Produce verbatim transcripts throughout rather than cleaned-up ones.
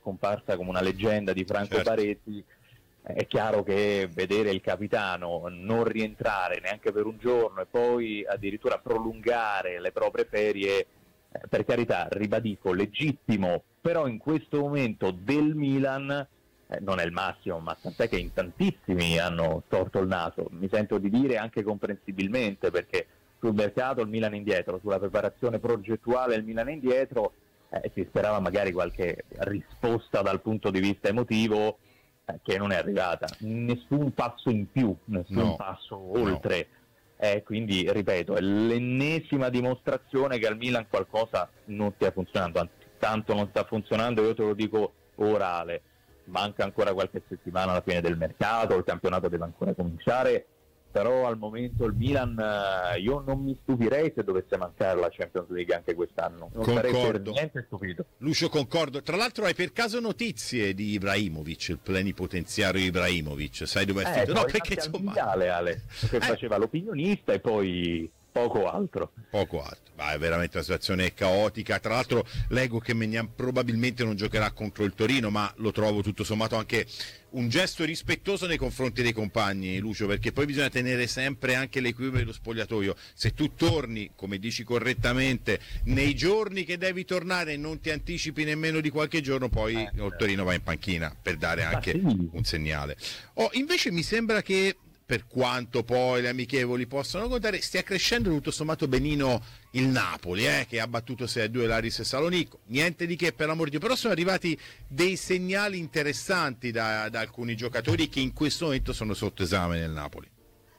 scomparsa come una leggenda di Franco certo. Baresi, è chiaro che vedere il capitano non rientrare neanche per un giorno e poi addirittura prolungare le proprie ferie, eh, per carità, ribadisco, legittimo, però in questo momento del Milan eh, non è il massimo, ma tant'è che in tantissimi hanno storto il naso, mi sento di dire anche comprensibilmente, perché sul mercato il Milan è indietro, sulla preparazione progettuale il Milan è indietro, eh, si sperava magari qualche risposta dal punto di vista emotivo, che non è arrivata, nessun passo in più, nessun no, passo oltre, no. eh, quindi ripeto, è l'ennesima dimostrazione che al Milan qualcosa non stia funzionando, anzi tanto non sta funzionando, io te lo dico orale, manca ancora qualche settimana alla fine del mercato, il campionato deve ancora cominciare, però al momento il Milan, io non mi stupirei se dovesse mancare la Champions League anche quest'anno, non sarei per niente stupito. Lucio, concordo. Tra l'altro hai per caso notizie di Ibrahimovic, il plenipotenziario Ibrahimovic, sai dove è eh, finito? No, perché insomma mondiale, Ale, che eh. faceva l'opinionista e poi poco altro. Poco altro, ma è veramente una situazione caotica. Tra l'altro leggo che Maignan probabilmente non giocherà contro il Torino, ma lo trovo tutto sommato anche un gesto rispettoso nei confronti dei compagni, Lucio, perché poi bisogna tenere sempre anche l'equilibrio dello spogliatoio. Se tu torni, come dici correttamente, nei giorni che devi tornare e non ti anticipi nemmeno di qualche giorno, poi eh, il Torino va in panchina per dare anche sì. un segnale. Oh, invece mi sembra che, per quanto poi le amichevoli possano contare, stia crescendo tutto sommato benino il Napoli, eh, che ha battuto sei a due l'Aris Salonico, niente di che, per l'amor di Dio, però sono arrivati dei segnali interessanti da, da alcuni giocatori che in questo momento sono sotto esame nel Napoli.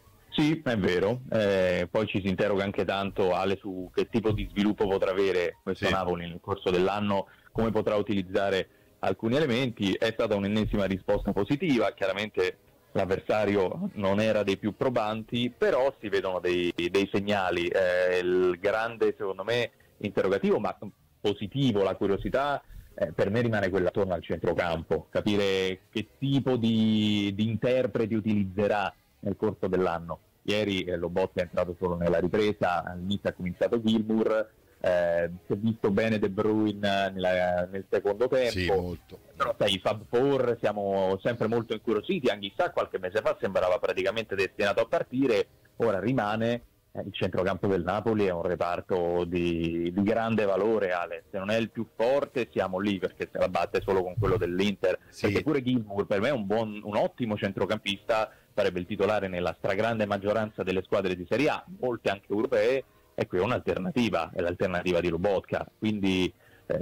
Sì, è vero, eh, poi ci si interroga anche tanto, Ale, su che tipo di sviluppo potrà avere questo sì. Napoli nel corso dell'anno, come potrà utilizzare alcuni elementi. È stata un'ennesima risposta positiva, chiaramente l'avversario non era dei più probanti, però si vedono dei, dei segnali. Eh, il grande, secondo me, interrogativo, ma positivo, la curiosità, eh, per me rimane quella attorno al centrocampo, capire che tipo di, di interpreti utilizzerà nel corso dell'anno. Ieri eh, Lobotka è entrato solo nella ripresa, all'inizio ha cominciato Gilmour, eh, si è visto bene De Bruyne nella, nel secondo tempo, sì, molto. Però sai, i Fab Four siamo sempre molto incuriositi, Anghissà qualche mese fa sembrava praticamente destinato a partire, ora rimane. Eh, il centrocampo del Napoli è un reparto di, di grande valore, Ale, se non è il più forte siamo lì, perché se la batte solo con quello dell'Inter, sì. Perché pure Gilmour per me è un, buon, un ottimo centrocampista, sarebbe il titolare nella stragrande maggioranza delle squadre di Serie A, molte anche europee, e qui è un'alternativa, è l'alternativa di Lobotka, quindi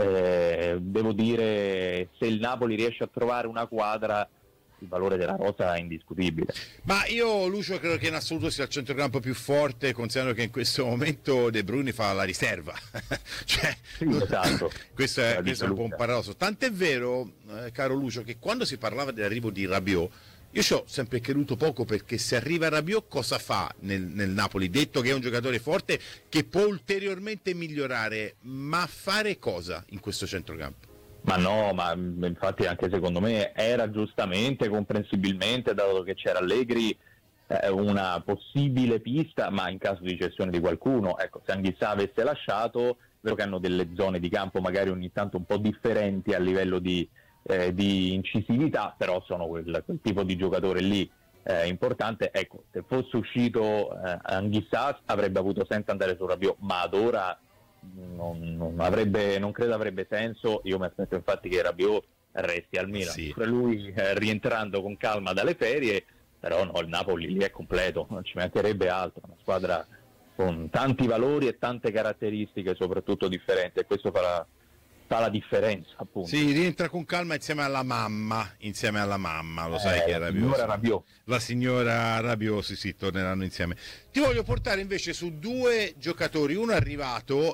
eh, devo dire, se il Napoli riesce a trovare una quadra, il valore della rosa è indiscutibile. Ma io, Lucio, credo che in assoluto sia il centrocampo più forte, considerando che in questo momento De Bruyne fa la riserva. Cioè, sì, esatto. questo è, questo è un po' un paradosso. Tant'è vero, eh, caro Lucio, che quando si parlava dell'arrivo di Rabiot, io ci ho sempre creduto poco, perché se arriva Rabiot cosa fa nel, nel Napoli? Detto che è un giocatore forte che può ulteriormente migliorare, ma fare cosa in questo centrocampo? Ma no, ma infatti anche secondo me era giustamente, comprensibilmente, dato che c'era Allegri, eh, una possibile pista, ma in caso di cessione di qualcuno, ecco, se Anghissà avesse lasciato, vero che hanno delle zone di campo magari ogni tanto un po' differenti a livello di, eh, di incisività, però sono quel, quel tipo di giocatore lì eh, importante. Ecco, se fosse uscito eh, Anghissà avrebbe avuto senso andare su Rabiot, ma ad ora Non, non, avrebbe, non credo avrebbe senso. Io mi aspetto infatti che Rabiot resti al Milan, sì. lui eh, rientrando con calma dalle ferie, però no, il Napoli lì è completo, non ci mancherebbe altro, una squadra con tanti valori e tante caratteristiche soprattutto differenti, e questo farà fa la differenza, appunto. Sì, rientra con calma insieme alla mamma, insieme alla mamma, lo sai eh, che è Rabiot. La signora Rabiot. La signora Rabiot, sì, sì, torneranno insieme. Ti voglio portare invece su due giocatori, uno è arrivato,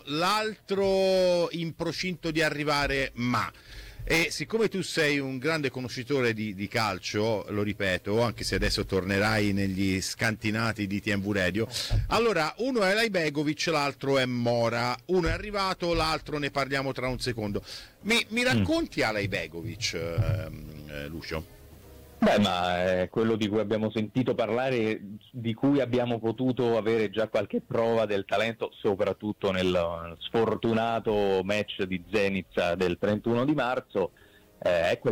l'altro in procinto di arrivare, ma... E siccome tu sei un grande conoscitore di, di calcio, lo ripeto, anche se adesso tornerai negli scantinati di T M V Radio, allora uno è Laibegovic, l'altro è Mora, uno è arrivato, l'altro ne parliamo tra un secondo. Mi, mi racconti mm. a Laibegovic, eh, Lucio? Beh, ma è quello di cui abbiamo sentito parlare, di cui abbiamo potuto avere già qualche prova del talento, soprattutto nel sfortunato match di Zenit del trentuno di marzo. eh, è quel